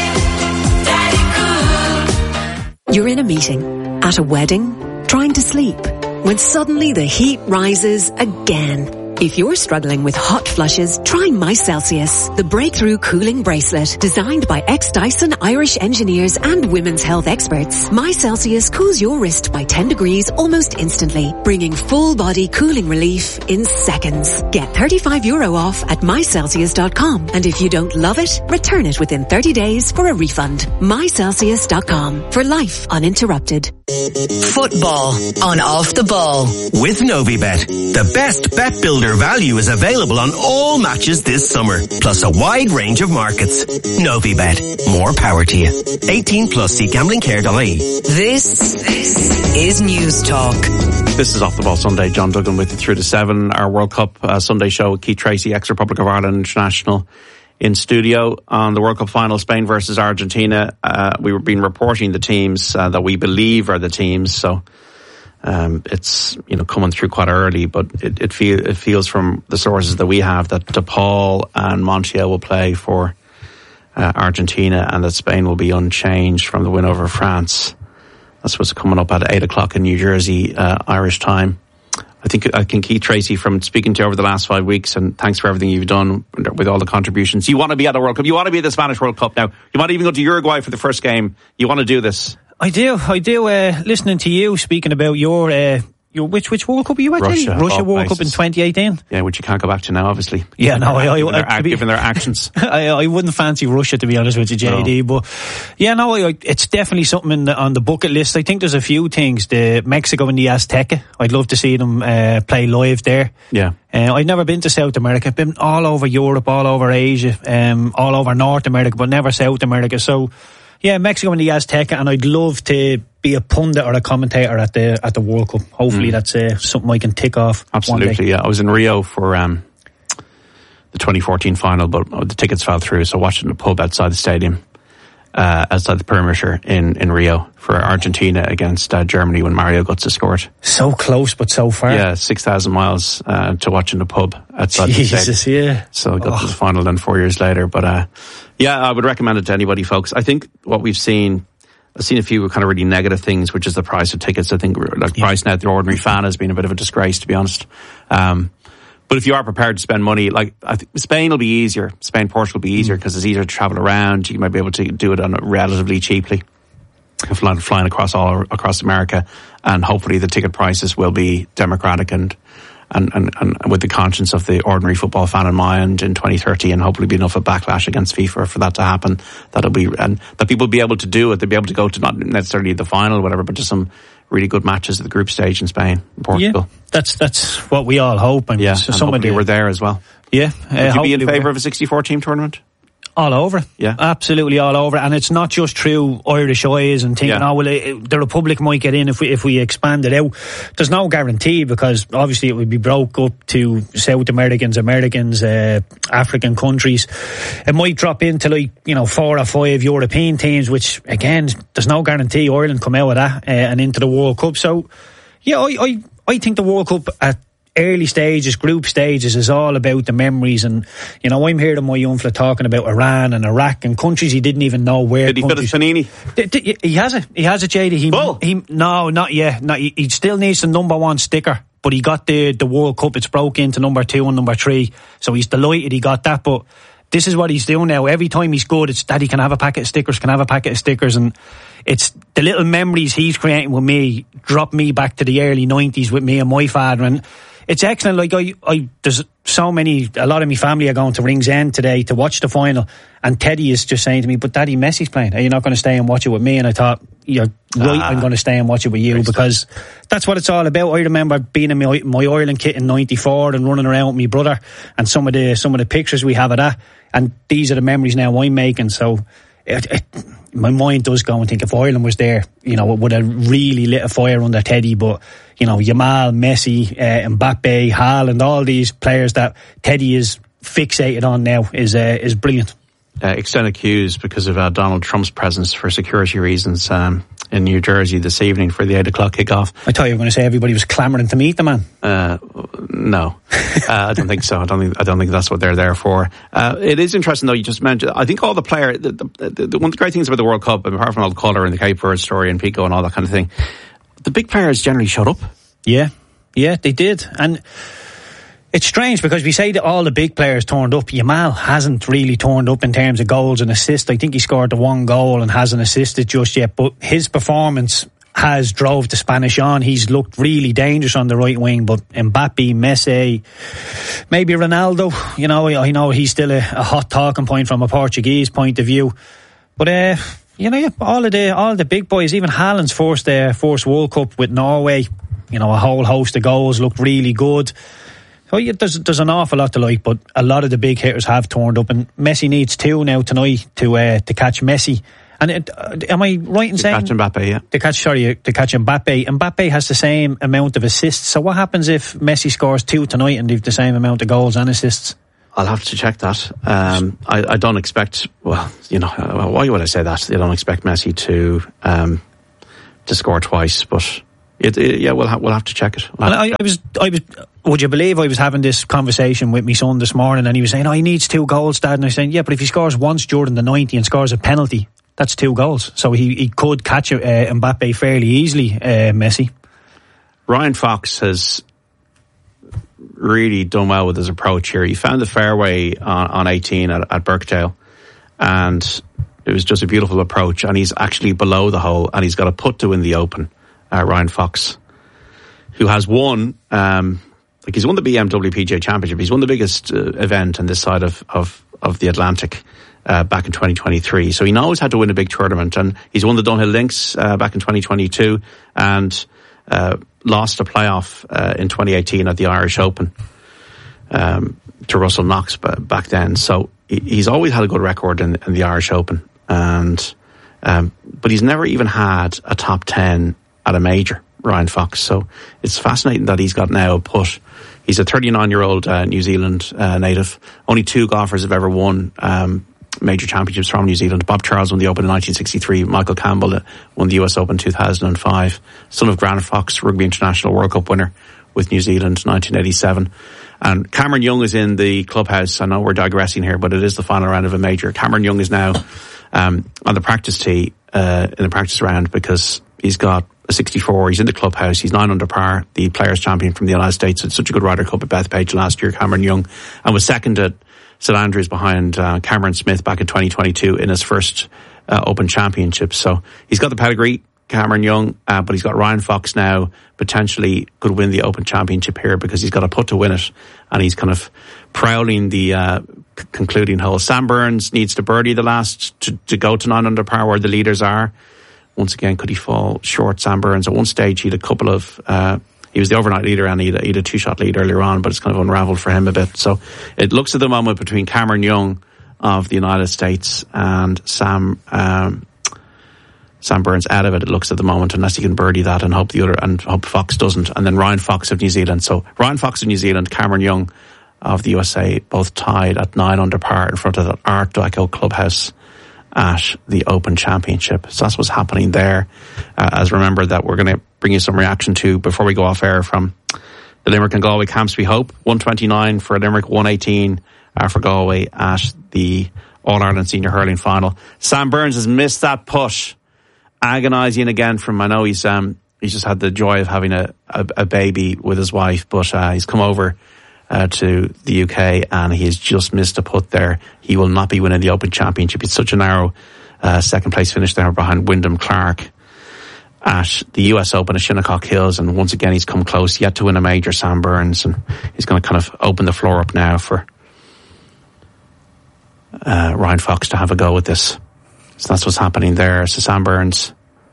You're in a meeting, at a wedding, trying to sleep, when suddenly the heat rises again. If you're struggling with hot flushes, try MyCelsius, the breakthrough cooling bracelet designed by ex-Dyson Irish engineers and women's health experts. MyCelsius cools your wrist by 10 degrees almost instantly, bringing full body cooling relief in seconds. Get €35 off at mycelsius.com, and if you don't love it, return it within 30 days for a refund. mycelsius.com, for life uninterrupted. Football on Off the Ball. With Novibet, the best bet builder builder value is available on all matches this summer, plus a wide range of markets. Novibet. More power to you. 18 plus. See gamblingcare.ie. This is News Talk. This is Off the Ball Sunday. John Duggan with you through to 7. Our World Cup Sunday show with Keith Tracy, ex-Republic of Ireland international, in studio. On the World Cup final, Spain versus Argentina, we were been reporting the teams that we believe are the teams. So it's coming through quite early, but it feels from the sources that we have that DePaul and Montiel will play for Argentina, and that Spain will be unchanged from the win over France. That's what's coming up at 8 o'clock in New Jersey, Irish time. I think Keith Tracy, from speaking to you over the last 5 weeks, and thanks for everything you've done with all the contributions. You want to be at the World Cup. You want to be at the Spanish World Cup now. You might even go to Uruguay for the first game. You want to do this. I do. Listening to you speaking about your which World Cup are you at? Russia World Cup in 2018. Yeah, which you can't go back to now, obviously. Yeah, no, given their actions. I wouldn't fancy Russia, to be honest with you, JD. No. But yeah, no, it's definitely something on the bucket list. I think there's a few things. The Mexico and the Azteca. I'd love to see them play live there. Yeah. I've never been to South America. I've been all over Europe, all over Asia, all over North America, but never South America. So yeah, Mexico and the Azteca, and I'd love to be a pundit or a commentator at the World Cup. Hopefully that's something I can tick off. Absolutely, yeah. I was in Rio for the 2014 final, but the tickets fell through, so watching the pub outside the stadium, outside the perimeter in Rio for Argentina against Germany when Mario Götze scored. So close, but so far. Yeah, 6,000 miles to watching the pub outside the stadium. Jesus, yeah. So I got to the final then 4 years later. But yeah, I would recommend it to anybody, folks. I think what I've seen a few kind of really negative things, which is the price of tickets. I think price now, the ordinary fan has been a bit of a disgrace, to be honest. But if you are prepared to spend money, I think Spain will be easier. Portugal will be easier because it's easier to travel around. You might be able to do it relatively cheaply, flying across America, and hopefully the ticket prices will be democratic and with the conscience of the ordinary football fan in mind in 2030, and hopefully be enough of backlash against FIFA for that to happen. And that people will be able to do it. They'll be able to go to not necessarily the final or whatever, but to some really good matches at the group stage in Spain and Portugal. Yeah, that's what we all hope. And yeah, and somebody were there as well. Yeah. Would you be in favour of a 64-team tournament? All over. Yeah. Absolutely all over. And it's not just through Irish eyes and thinking, the Republic might get in if we expand it out. There's no guarantee, because obviously it would be broke up to South Americans, African countries. It might drop into 4 or 5 European teams, which again, there's no guarantee Ireland come out of that and into the World Cup. So yeah, I think the World Cup at early stages, group stages, is all about the memories. And I'm hearing my young fella talking about Iran and Iraq and countries he didn't even know where. Did he fit his panini? He has it, JD. No, not yet. No, he still needs the number 1 sticker, but he got the World Cup. It's broke into number 2 and number 3, so he's delighted he got that. But this is what he's doing now. Every time he's good, it's Daddy can have a packet of stickers, and it's the little memories he's creating with me, drop me back to the early 90s with me and my father. And it's excellent. There's a lot of my family are going to Ringsend today to watch the final, and Teddy is just saying to me, but Daddy, Messi's playing. Are you not going to stay and watch it with me? And I thought, you're right, I'm going to stay and watch it with you, because that's what it's all about. I remember being in my Ireland kit in 94 and running around with my brother, and some of the pictures we have of that, and these are the memories now I'm making. So my mind does go and think, if Ireland was there, it would have really lit a fire under Teddy. But Yamal, Messi, Mbappe, Haaland, all these players that Teddy is fixated on now is brilliant. Extended queues because of Donald Trump's presence for security reasons in New Jersey this evening for the 8 o'clock kickoff. I thought you were going to say everybody was clamouring to meet the man. No, I don't think so. I don't think that's what they're there for. It is interesting though. You just mentioned. I think all the players. One of the great things about the World Cup, apart from all the colour and the Cape Verde story and Pico and all that kind of thing, the big players generally showed up. Yeah, they did. And it's strange because we say that all the big players turned up. Yamal hasn't really turned up in terms of goals and assists. I think he scored the 1 goal and hasn't assisted just yet. But his performance has drove the Spanish on. He's looked really dangerous on the right wing. But Mbappe, Messi, maybe Ronaldo, I know he's still a hot talking point from a Portuguese point of view. But all the big boys, even Haaland's first World Cup with Norway, a whole host of goals, looked really good. Oh, yeah, there's an awful lot to like, but a lot of the big hitters have turned up, and Messi needs 2 now tonight to catch Messi. And am I right in saying... To catch Mbappe, yeah. To catch Mbappe. Mbappe has the same amount of assists. So what happens if Messi scores 2 tonight and they've the same amount of goals and assists? I'll have to check that. I don't expect... Well, why would I say that? I don't expect Messi to score twice, but... we'll have to check it. I was. Would you believe I was having this conversation with my son this morning, and he was saying, he needs 2 goals, Dad. And I was saying, yeah, but if he scores once during the 90 and scores a penalty, that's 2 goals. So he could catch Mbappe fairly easily, Messi. Ryan Fox has really done well with his approach here. He found the fairway on 18 at Birkdale, and it was just a beautiful approach. And he's actually below the hole, and he's got a putt to win the Open. Ryan Fox, who has won, he's won the BMW PGA Championship. He's won the biggest event on this side of the Atlantic back in 2023. So he knows how to win a big tournament, and he's won the Dunhill Links back in 2022 and lost a playoff in 2018 at the Irish Open to Russell Knox back then. So he's always had a good record in the Irish Open, and but he's never even had a top 10 at a major, Ryan Fox. So it's fascinating that he's got now a putt. He's a 39-year-old New Zealand native. Only 2 golfers have ever won major championships from New Zealand. Bob Charles won the Open in 1963. Michael Campbell won the US Open in 2005. Son of Grant Fox, Rugby International World Cup winner with New Zealand 1987. And Cameron Young is in the clubhouse. I know we're digressing here, but it is the final round of a major. Cameron Young is now on the practice tee in the practice round because he's got a 64. He's in the clubhouse. He's 9 under par, the Players Champion from the United States. It's such a good Ryder Cup at Bethpage last year, Cameron Young, and was second at St Andrews behind Cameron Smith back in 2022 in his first Open Championship. So he's got the pedigree, Cameron Young, but he's got Ryan Fox now, potentially could win the Open Championship here because he's got a putt to win it, and he's kind of prowling the concluding hole. Sam Burns needs to birdie the last to go to 9 under par where the leaders are. Once again, could he fall short? Sam Burns, at one stage, he had a couple of... he was the overnight leader and he had a 2-shot lead earlier on, but it's kind of unravelled for him a bit. So it looks at the moment between Cameron Young of the United States and Sam Burns out of it. It looks at the moment, unless he can birdie that and hope Fox doesn't. And then Ryan Fox of New Zealand. So Ryan Fox of New Zealand, Cameron Young of the USA, both tied at 9 under par in front of the Art Deco clubhouse at the Open Championship. So that's what's happening there. As remember that we're going to bring you some reaction to, before we go off air, from the Limerick and Galway camps, we hope. 129 for Limerick, 118 for Galway at the All-Ireland Senior Hurling Final. Sam Burns has missed that putt. Agonising again from, I know he's just had the joy of having a baby with his wife, but he's come over to the UK and he has just missed a putt there. He will not be winning the Open Championship. It's such a narrow second place finish there behind Wyndham Clark at the US Open at Shinnecock Hills, and once again he's come close, yet to win a major, Sam Burns, and he's going to kind of open the floor up now for Ryan Fox to have a go with this. So that's what's happening there. So Sam Burns,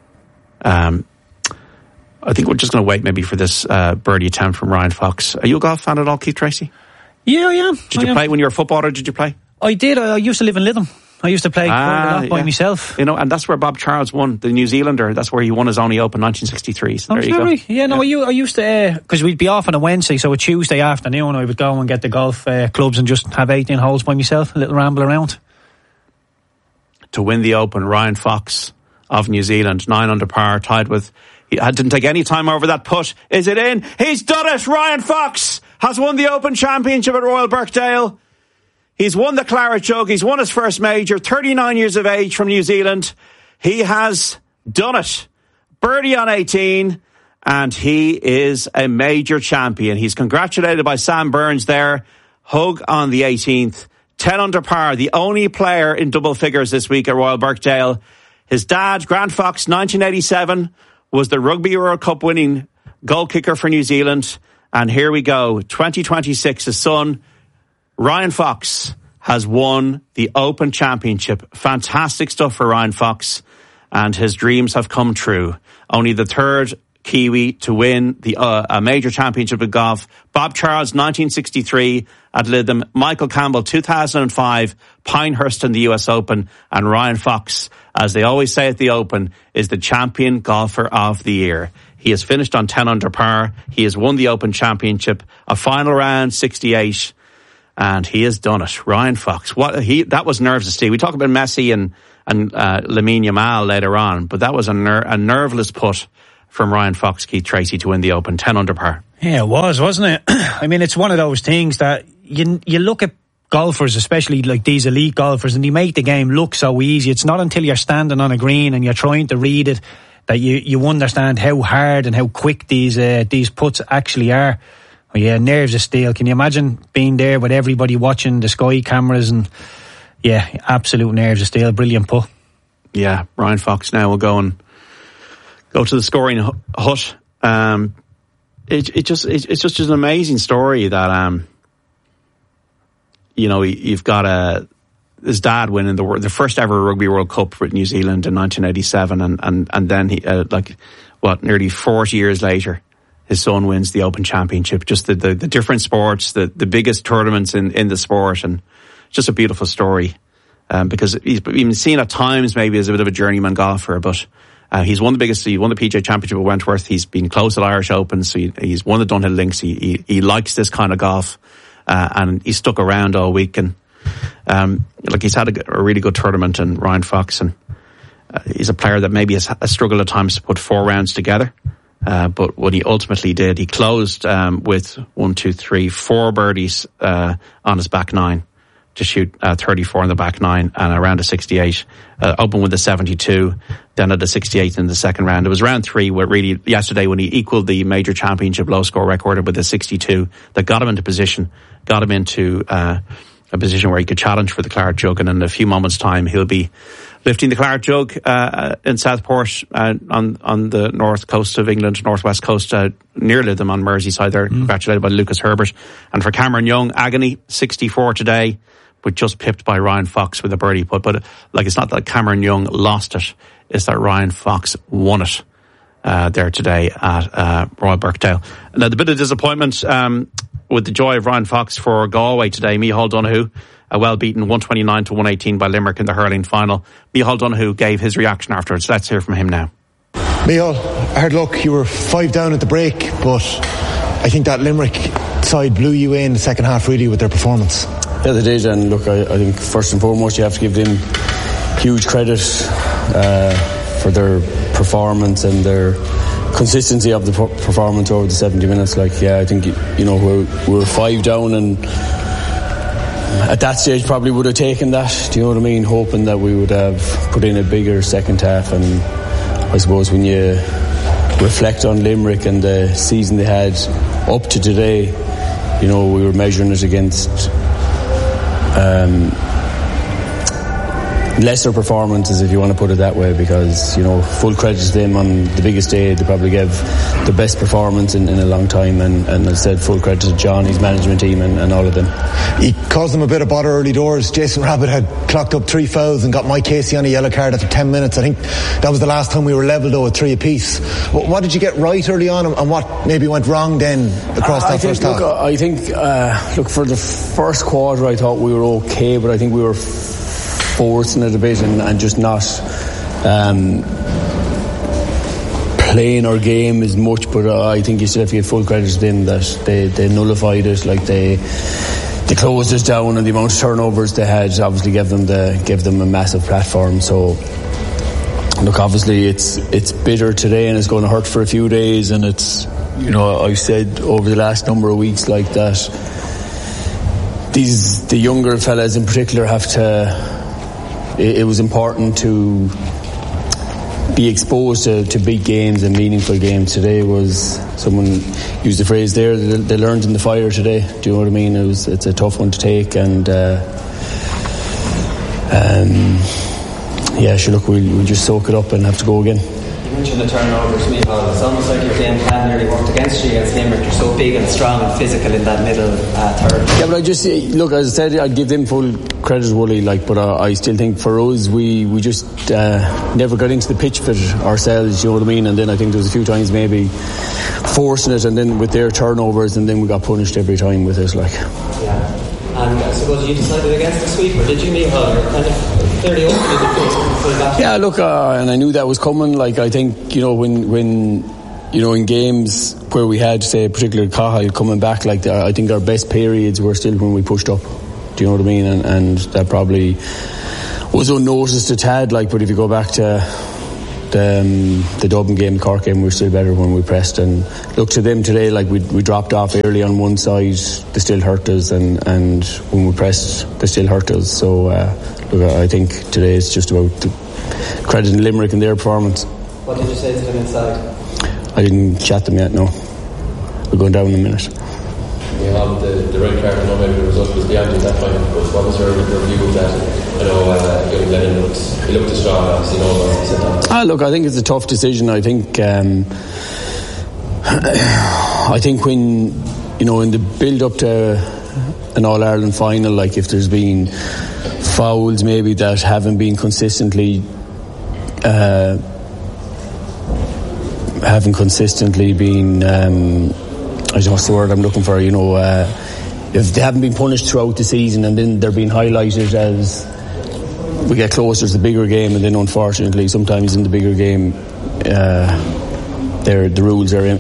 I think we're just going to wait maybe for this birdie attempt from Ryan Fox. Are you a golf fan at all, Keith Tracy? Yeah, I am. Did you play when you were a footballer? Did you play? I did. I used to live in Lytham. I used to play quite a lot by myself. You know, and that's where Bob Charles won, the New Zealander. That's where he won his only Open, 1963. So there you go. Yeah, no, I used to, because we'd be off on a Wednesday, so a Tuesday afternoon I would go and get the golf clubs and just have 18 holes by myself, a little ramble around. To win the Open, Ryan Fox of New Zealand, 9 under par, tied with... He didn't take any time over that putt. Is it in? He's done it! Ryan Fox has won the Open Championship at Royal Birkdale. He's won the Claret Jug. He's won his first major, 39 years of age, from New Zealand. He has done it. Birdie on 18, and he is a major champion. He's congratulated by Sam Burns there. Hug on the 18th. 10 under par, the only player in double figures this week at Royal Birkdale. His dad, Grant Fox, 1987, was the Rugby World Cup winning goal kicker for New Zealand. And here we go, 2026, his son, Ryan Fox, has won the Open Championship. Fantastic stuff for Ryan Fox, and his dreams have come true. Only the third Kiwi to win a major championship of golf. Bob Charles, 1963 at Lytham. Michael Campbell, 2005, Pinehurst in the US Open. And Ryan Fox, as they always say at the Open, is the champion golfer of the year. He has finished on 10 under par. He has won the Open Championship, a final round 68, and he has done it. Ryan Fox, that was nerves of steel. We talk about Messi and Lamine Yamal later on, but that was a nerveless putt from Ryan Fox, Keith Tracy, to win the Open, 10 under par. Yeah, it was, wasn't it? I mean, it's one of those things that you look at golfers, especially like these elite golfers, and they make the game look so easy. It's not until you're standing on a green and you're trying to read it that you understand how hard and how quick these putts actually are. Oh yeah, nerves of steel. Can you imagine being there with everybody watching the Sky cameras? And yeah, absolute nerves of steel. Brilliant putt. Yeah, Ryan Fox now will go to the scoring hut. It's just an amazing story that you've got his dad winning the first ever Rugby World Cup with New Zealand in 1987, and then he nearly 40 years later, his son wins the Open Championship. Just the different sports, the biggest tournaments in the sport, and just a beautiful story. Because he's been seen at times maybe as a bit of a journeyman golfer, but he's won the PGA Championship at Wentworth. He's been close at Irish Open, so he's won the Dunhill Links. He likes this kind of golf, and he stuck around all week. And he's had a really good tournament. And Ryan Fox, and he's a player that maybe has struggled at times to put 4 rounds together. But what he ultimately did, he closed with 4 birdies on his back nine to shoot 34 on the back nine and around a 68. Open with a 72, then at a 68 in the second round. It was round 3 where really yesterday when he equalled the major championship low score record with a 62 that got him into a position where he could challenge for the Claret Jug, and in a few moments' time he'll be lifting the Claret Jug in Southport on the north coast of England, northwest coast, near Lytham on Merseyside there, congratulated by Lucas Herbert. And for Cameron Young, agony, 64 today, but just pipped by Ryan Fox with a birdie putt. But it's not that Cameron Young lost it, it's that Ryan Fox won it there today at Royal Birkdale. Now, the bit of disappointment with the joy of Ryan Fox for Galway today, Micheál Donoghue, well beaten 129 to 118 by Limerick in the hurling final. Micheál Donoghue gave his reaction afterwards. Let's hear from him now. Micheál, hard luck. You were 5 down at the break, but I think that Limerick side blew you in the second half really with their performance. Yeah, they did, and look, I think first and foremost you have to give them huge credit for their performance and their consistency of the performance over the 70 minutes. I think we're 5 down, and at that stage probably would have taken that, do you know what I mean, hoping that we would have put in a bigger second half. And I suppose when you reflect on Limerick and the season they had up to today, we were measuring it against lesser performances, if you want to put it that way, because full credit to them on the biggest day. They probably gave the best performance in a long time, and as I said, full credit to John, his management team, and all of them. He caused them a bit of bother early doors. Jason Rabbit had clocked up 3 fouls and got Mike Casey on a yellow card after 10 minutes. I think that was the last time we were level though at 3 apiece. What did you get right early on, and what maybe went wrong then across that first half? I think for the first quarter I thought we were okay, but I think we were forcing it a bit and just not playing our game as much. But I think you still have to give full credit to them that they nullified it. They closed us down, and the amount of turnovers they had obviously gave them a massive platform. So look, obviously it's bitter today and it's going to hurt for a few days, and it's I've said over the last number of weeks that the younger fellas in particular have to. It was important to be exposed to big games and meaningful games. Today was, someone used the phrase there, they learned in the fire today. Do you know what I mean? It's a tough one to take, and we'll just soak it up and have to go again. You mentioned the turnovers, Micheál. It's almost like your game plan nearly worked against you against Limerick. You're so big big and strong and physical in that middle third. Yeah, but I just look, as I said, I'd give them full credit, Wooly. But I still think for us, we just never got into the pitch fit ourselves. You know what I mean? And then I think there was a few times maybe forcing it, and then with their turnovers, and then we got punished every time with it. Yeah. And I suppose you decided against the sweep, or did you, Micheál? You're kind of fairly open to the Yeah, look, and I knew that was coming. I think, when in games where we had, say, particularly Cahill coming back, I think our best periods were still when we pushed up. Do you know what I mean? And that probably was unnoticed a tad. But if you go back to the Dublin game, the Cork game, we were still better when we pressed. And look, to them today, we dropped off early on one side, they still hurt us, and when we pressed, they still hurt us. So look, I think today it's just about crediting Limerick and their performance. What did you say to them inside? I didn't chat them yet, no. We're going down in a minute. Yeah, the red card, I know maybe the result was beyond at that point, but what was your view of that? I know young Lennon looked strong, obviously, he said that. Look, I think it's a tough decision. I think when, in the build-up to an All-Ireland final, if there's been fouls maybe that haven't been consistently been I don't know what's the word I'm looking for, if they haven't been punished throughout the season, and then they're being highlighted as we get closer to the bigger game, and then unfortunately sometimes in the bigger game the rules are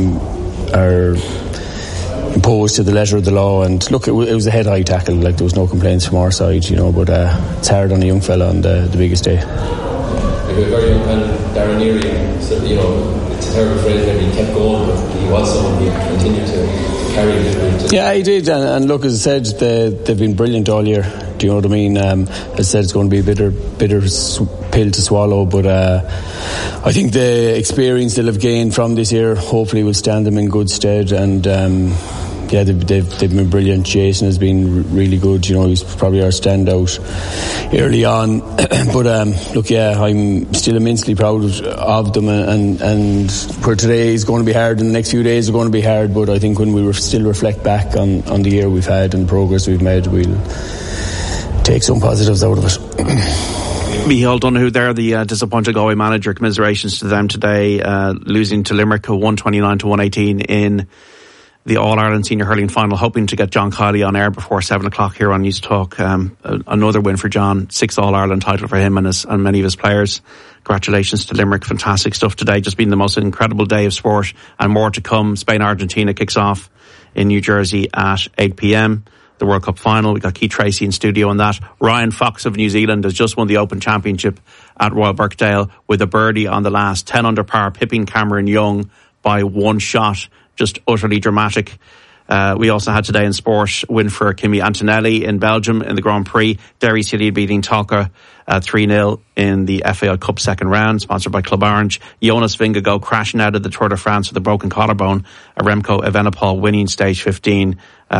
imposed to the letter of the law. And look, it was a head-high tackle, there was no complaints from our side, but it's hard on a young fella on the biggest day. He was very young, and Darren Neary, so, it's a terrible phrase, maybe he kept going, but he was someone who continued to carry it. Yeah, he did, and look, as I said, they've been brilliant all year. Do you know what I mean? As I said, it's going to be a bitter pill to swallow, but I think the experience they'll have gained from this year hopefully will stand them in good stead. And they've been brilliant. Jason has been really good. He's probably our standout early on. But look, I'm still immensely proud of them. And for today is going to be hard, and the next few days are going to be hard. But I think when we still reflect back on the year we've had and the progress we've made, we'll take some positives out of it. Micheál Donoghue there, the disappointed Galway manager. Commiserations to them today, losing to Limerick 129-118 in the All-Ireland Senior Hurling Final, hoping to get John Kiley on air before 7 o'clock here on News Talk. Another win for John, 6th All-Ireland title for him and many of his players. Congratulations to Limerick, fantastic stuff today. Just been the most incredible day of sport, and more to come. Spain-Argentina kicks off in New Jersey at 8 p.m. The World Cup final. We've got Keith Tracy in studio on that. Ryan Fox of New Zealand has just won the Open Championship at Royal Birkdale with a birdie on the last, 10 under par, pipping Cameron Young by one shot. Just utterly dramatic. We also had today in sport win for Kimi Antonelli in Belgium in the Grand Prix. Derry City beating Talca 3-0 in the FAI Cup second round, sponsored by Club Orange. Jonas Vingegaard crashing out of the Tour de France with a broken collarbone. Remco Evenepoel winning stage 15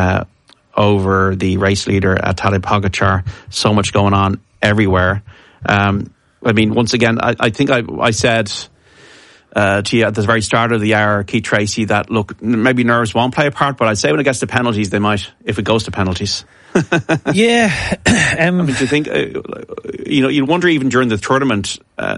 over the race leader Tadej Pogačar. So much going on everywhere. Once again, I think I said to you at the very start of the hour, Keith Tracy, that look, maybe nerves won't play a part, but I'd say when it gets to penalties, they might, if it goes to penalties. Yeah. Do you think, you'd wonder even during the tournament,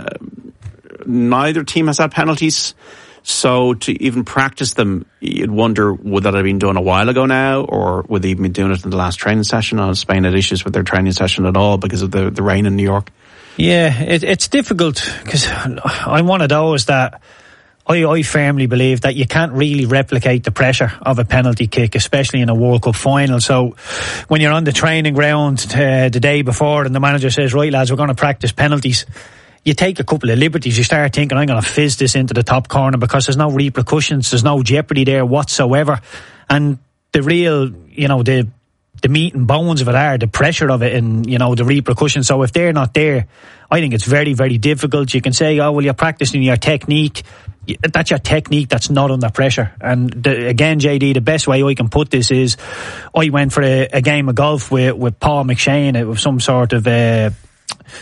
neither team has had penalties. So to even practice them, you'd wonder, would that have been done a while ago now, or would they even be doing it in the last training session? Spain had issues with their training session at all because of the rain in New York. Yeah, it's difficult, because I'm one of those that I firmly believe that you can't really replicate the pressure of a penalty kick, especially in a World Cup final. So when you're on the training ground the day before and the manager says, right lads, we're going to practice penalties, you take a couple of liberties. You start thinking, I'm going to fizz this into the top corner, because there's no repercussions, there's no jeopardy there whatsoever. And the real, the meat and bones of it are the pressure of it and, the repercussions. So if they're not there, I think it's very, very difficult. You can say, oh, well, you're practicing your technique. That's your technique that's not under pressure. And again, JD, the best way I can put this is, I went for a game of golf with Paul McShane. It was some sort of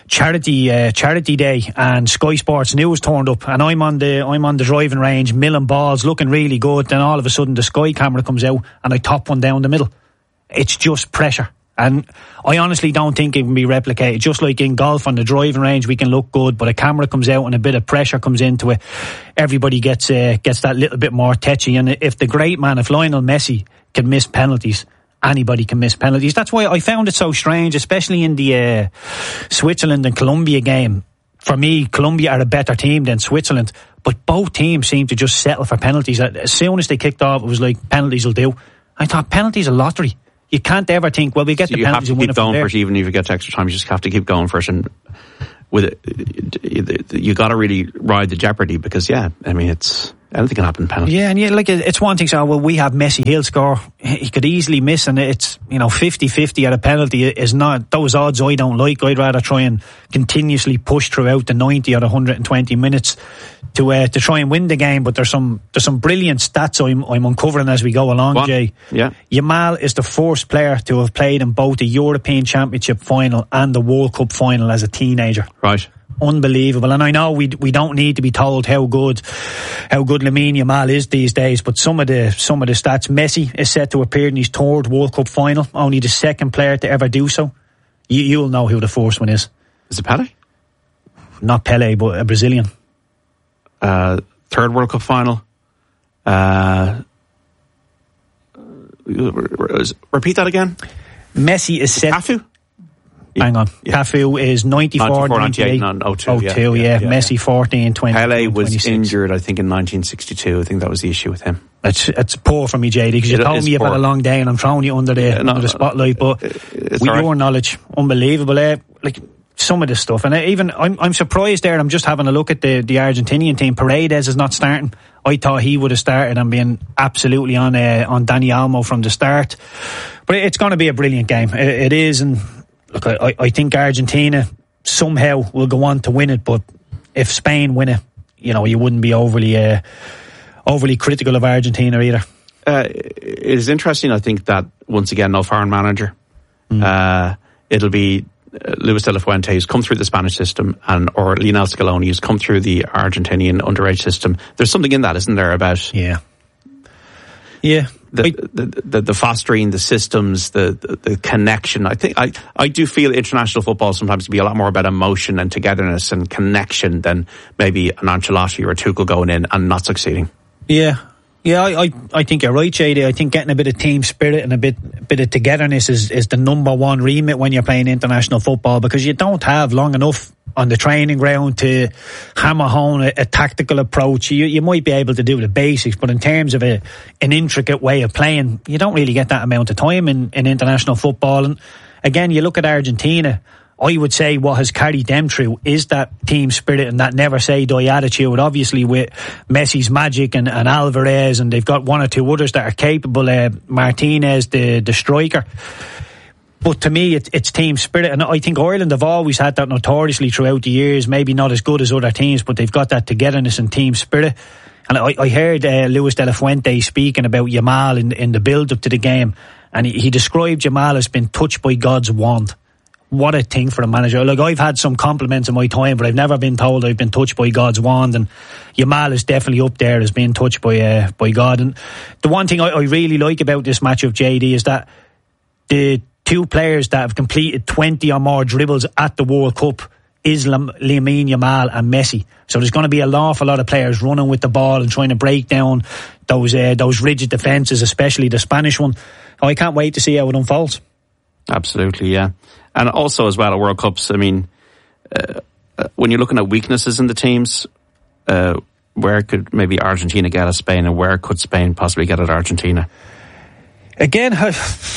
charity day, and Sky Sports News turned up, and I'm on the driving range milling balls, looking really good. Then all of a sudden the Sky camera comes out and I top one down the middle. It's just pressure, and I honestly don't think it can be replicated. Just like in golf on the driving range, we can look good, but a camera comes out and a bit of pressure comes into it. Everybody gets that little bit more touchy, and if Lionel Messi can miss penalties, anybody can miss penalties. That's why I found it so strange, especially in the Switzerland and Colombia game. For me, Colombia are a better team than Switzerland, but both teams seem to just settle for penalties. As soon as they kicked off, it was like, penalties will do. I thought, penalties are lottery. You can't ever think, well, we get the penalties and win it from there. You have to keep going for it, even if you get to extra time. You just have to keep going for it, and with it, you got to really ride the jeopardy, because it's anything can happen in penalty. Yeah, and it's one thing. So, well, we have Messi, he'll score. He could easily miss, and it's 50-50 at a penalty is not those odds I don't like. I'd rather try and continuously push throughout the 90 or the 120 minutes to try and win the game. But there's some brilliant stats I'm uncovering as we go along, Jay. Yeah. Yamal is the first player to have played in both the European Championship final and the World Cup final as a teenager. Right. Unbelievable. And I know we don't need to be told how good Lamine Yamal is these days, but some of the stats. Messi is set to appear in his third World Cup final, only the second player to ever do so. You'll know who the first one is. Is it Pele? Not Pele, but a Brazilian. Third World Cup final. Repeat that again. Messi is set. Cafu? Hang on. Yeah. Cafu is 94, 98, 02, yeah. Messi 14, 20. Pele was 26. Injured, I think, in 1962. I think that was the issue with him. It's poor for me, JD, because you told me you've had a long day and I'm throwing you under the spotlight. But with your knowledge, unbelievable. Like some of this stuff, and even I'm surprised there. I'm just having a look at the Argentinian team. Paredes is not starting. I thought he would have started and been absolutely on Dani Olmo from the start. But it's going to be a brilliant game. It is, and look, I think Argentina somehow will go on to win it, but if Spain win it, you wouldn't be overly critical of Argentina either. It is interesting, I think, that once again, no foreign manager. It'll be Luis de la Fuente, who's come through the Spanish system, or Lionel Scaloni, who's come through the Argentinian underage system. There's something in that, isn't there, about... Yeah. The fostering, the systems, the connection. I think I do feel international football sometimes to be a lot more about emotion and togetherness and connection than maybe an Ancelotti or a Tuchel going in and not succeeding. Yeah, I think you're right, JD. I think getting a bit of team spirit and a bit of togetherness is the number one remit when you're playing international football, because you don't have long enough on the training ground to hammer home a tactical approach. You might be able to do the basics, but in terms of an intricate way of playing, you don't really get that amount of time in international football. And again, you look at Argentina, I would say what has carried them through is that team spirit and that never say die attitude. Obviously with Messi's magic and Alvarez, and they've got one or two others that are capable. Martinez, the striker. But to me, it's team spirit, and I think Ireland have always had that notoriously throughout the years. Maybe not as good as other teams, but they've got that togetherness and team spirit. And I heard Luis de la Fuente speaking about Yamal in the build-up to the game, and he described Yamal as being touched by God's wand. What a thing for a manager. Like, I've had some compliments in my time, but I've never been told I've been touched by God's wand, and Yamal is definitely up there as being touched by God. And the one thing I really like about this matchup, JD, is that the two players that have completed 20 or more dribbles at the World Cup is Lamine Yamal and Messi. So there's going to be an awful lot of players running with the ball and trying to break down those rigid defences, especially the Spanish one. I can't wait to see how it unfolds. Absolutely, yeah. And also as well at World Cups, I mean, when you're looking at weaknesses in the teams, where could maybe Argentina get at Spain, and where could Spain possibly get at Argentina? Again, I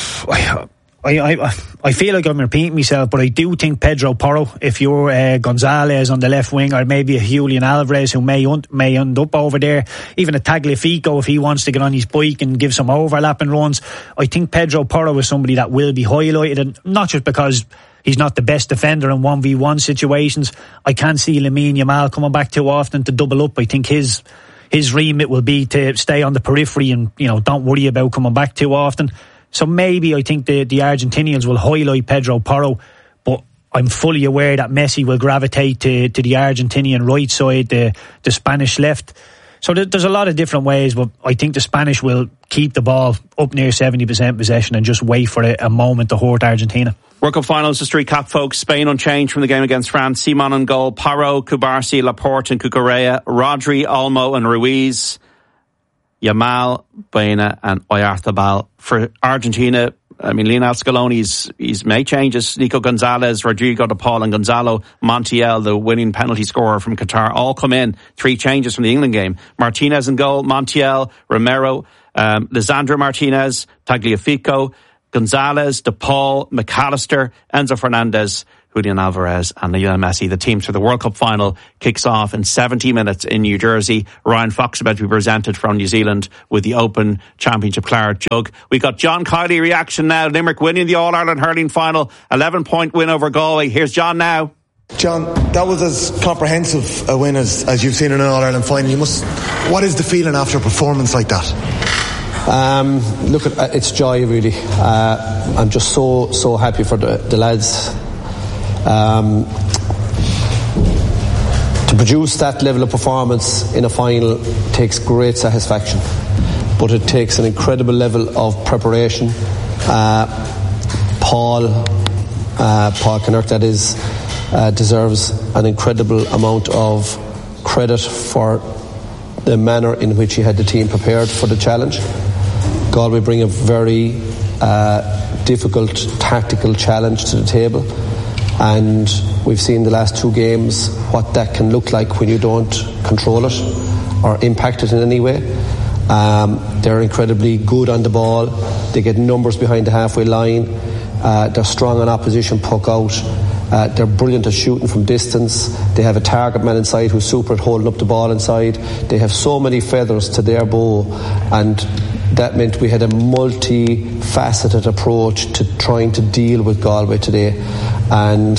feel like I'm repeating myself, but I do think Pedro Porro, if you're Gonzalez on the left wing, or maybe a Julian Alvarez who may end up over there, even a Tagliafico if he wants to get on his bike and give some overlapping runs, I think Pedro Porro is somebody that will be highlighted, and not just because he's not the best defender in 1v1 situations. I can't see Lamine Yamal coming back too often to double up. I think his remit will be to stay on the periphery and don't worry about coming back too often. So maybe I think the Argentinians will highlight Pedro Porro, but I'm fully aware that Messi will gravitate to the Argentinian right side, the Spanish left. So there's a lot of different ways, but I think the Spanish will keep the ball up near 70% possession and just wait for a moment to hurt Argentina. World Cup finals, just recap, folks. Spain unchanged from the game against France. Simon on goal, Paro, Cubarsí, Laporte and Cucurella, Rodri, Olmo and Ruiz, Yamal, Baena and Oyarzabal. For Argentina, I mean, Lionel Scaloni, he's made changes. Nico Gonzalez, Rodrigo de Paul and Gonzalo Montiel, the winning penalty scorer from Qatar, all come in. 3 changes from the England game. Martinez in goal, Montiel, Romero, Lisandro Martinez, Tagliafico, Gonzalez, de Paul, McAllister, Enzo Fernandez, Julian Alvarez and Lionel Messi. The team to the World Cup final kicks off in 70 minutes in New Jersey. Ryan Fox about to be presented from New Zealand with the Open Championship Claret Jug. We got John Kiley reaction now. Limerick winning the All-Ireland hurling final. 11-point win over Galway. Here's John now. John, that was as comprehensive a win as you've seen in an All-Ireland final. What is the feeling after a performance like that? Look, it's joy really. I'm just so happy for the lads. To produce that level of performance in a final takes great satisfaction, but it takes an incredible level of preparation. Paul Kinnerk, that is, deserves an incredible amount of credit for the manner in which he had the team prepared for the challenge. Galway bring a very difficult tactical challenge to the table, and we've seen the last 2 games what that can look like when you don't control it or impact it in any way. They're incredibly good on the ball. They get numbers behind the halfway line. They're strong on opposition puck out. They're brilliant at shooting from distance. They have a target man inside who's super at holding up the ball inside. They have so many feathers to their bow, and that meant we had a multi-faceted approach to trying to deal with Galway today. And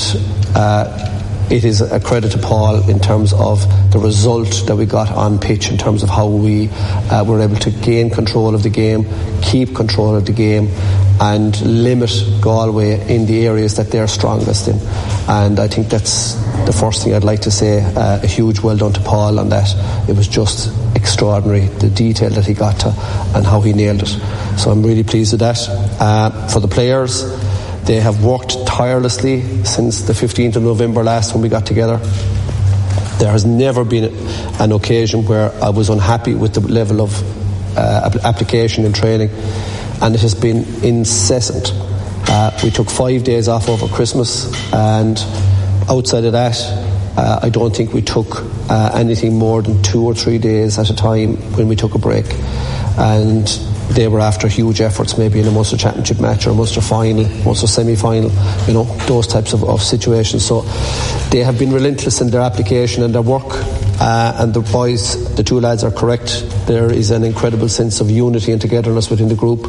it is a credit to Paul in terms of the result that we got on pitch, in terms of how we were able to gain control of the game, keep control of the game, and limit Galway in the areas that they're strongest in. And I think that's the first thing I'd like to say. A huge well done to Paul on that. It was just extraordinary, the detail that he got to and how he nailed it. So I'm really pleased with that. For the players, they have worked tirelessly since the 15th of November last when we got together. There has never been an occasion where I was unhappy with the level of application and training, and it has been incessant. We took 5 days off over Christmas, and outside of that, I don't think we took anything more than 2 or 3 days at a time when we took a break. And they were after huge efforts, maybe in a Munster Championship match or a Munster final, Munster semi-final, those types of situations. So they have been relentless in their application and their work. And the boys, the 2 lads are correct. There is an incredible sense of unity and togetherness within the group.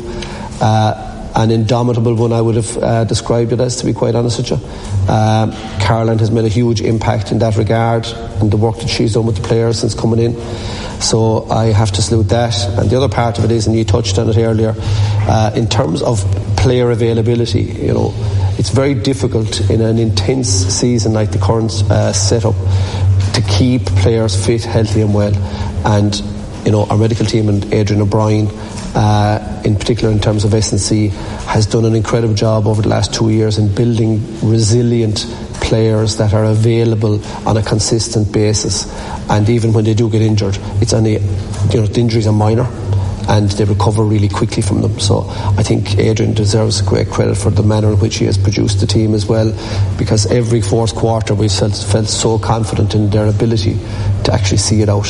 An indomitable one, I would have described it as, to be quite honest with you. Caroline has made a huge impact in that regard, and the work that she's done with the players since coming in. So I have to salute that. And the other part of it is, and you touched on it earlier, in terms of player availability, it's very difficult in an intense season like the current setup to keep players fit, healthy and well. And our medical team and Adrian O'Brien, in particular in terms of S&C, has done an incredible job over the last 2 years in building resilient players that are available on a consistent basis. And even when they do get injured, it's only, the injuries are minor and they recover really quickly from them. So I think Adrian deserves great credit for the manner in which he has produced the team as well, because every 4th quarter we felt so confident in their ability to actually see it out.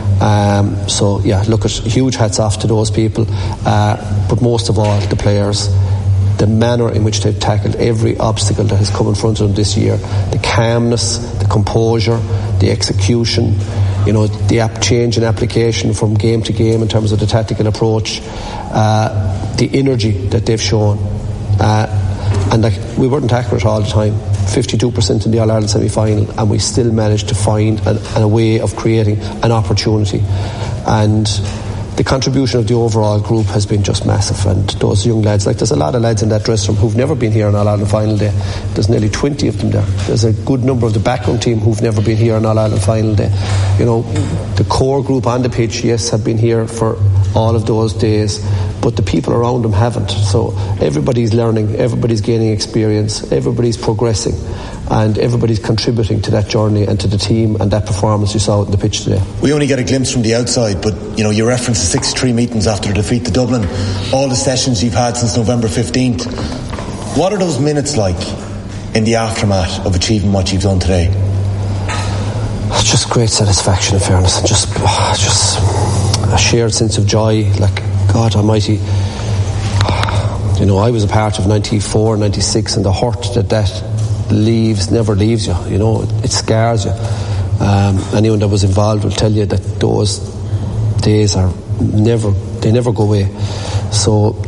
So look, huge hats off to those people, but most of all the players, the manner in which they've tackled every obstacle that has come in front of them this year, the calmness, the composure, the execution, the change in application from game to game in terms of the tactical approach, the energy that they've shown, and we weren't accurate all the time. 52% in the All-Ireland semi-final, and we still managed to find a way of creating an opportunity. And the contribution of the overall group has been just massive. And those young lads, like there's a lot of lads in that dressing room who've never been here on All-Ireland final day. There's nearly 20 of them there. There's a good number of the backroom team who've never been here on All-Ireland final day. You know, the core group on the pitch, yes, have been here for all of those days, but the people around them haven't. So everybody's learning, everybody's gaining experience, everybody's progressing, and everybody's contributing to that journey and to the team and that performance you saw on the pitch today. We only get a glimpse from the outside, but you know, you referenced the 63 meetings after the defeat to Dublin, all the sessions you've had since November 15th. What are those minutes like in the aftermath of achieving what you've done today? It's just great satisfaction, in fairness, and just a shared sense of joy. Like, God Almighty, you know, I was a part of 94, 96, and the hurt that leaves never leaves you. You know, it scars you. Anyone that was involved will tell you that those days never go away. So